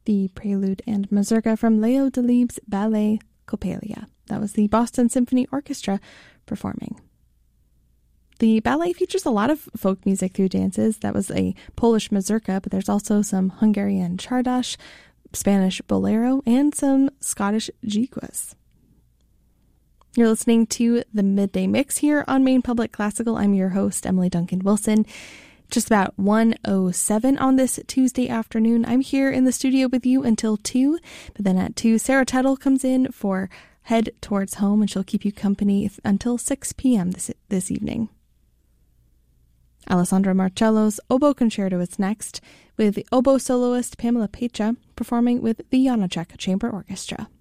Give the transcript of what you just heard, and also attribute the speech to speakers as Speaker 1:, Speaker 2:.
Speaker 1: The Prelude and Mazurka from Leo Delibes' ballet Coppelia. That was the Boston Symphony Orchestra performing. The ballet features a lot of folk music through dances. That was a Polish mazurka, but there's also some Hungarian czardas, Spanish bolero, and some Scottish jiguas. You're listening to the Midday Mix here on Maine Public Classical. I'm your host, Emily Duncan Wilson. Just about 1:07 on this Tuesday afternoon. I'm here in the studio with you until 2, but then at 2, Sarah Tuttle comes in for Head Towards Home, and she'll keep you company until 6 p.m. this evening. Alessandro Marcello's Oboe Concerto is next, with the oboe soloist Pamela Pecha performing with the Janacek Chamber Orchestra.